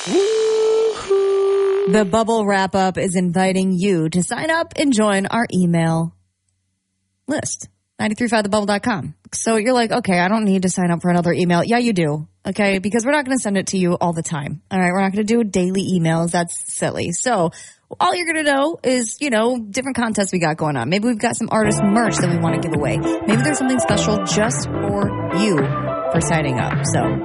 The Bubble Wrap-Up is inviting you to sign up and join our email list, 935thebubble.com. So you're like, okay, I don't need to sign up for another email. Yeah, you do, okay? Because we're not going to send it to you all the time, all right? We're not going to do daily emails. That's silly. So all you're going to know is, different contests we got going on. Maybe we've got some artist merch that we want to give away. Maybe there's something special just for you for signing up. So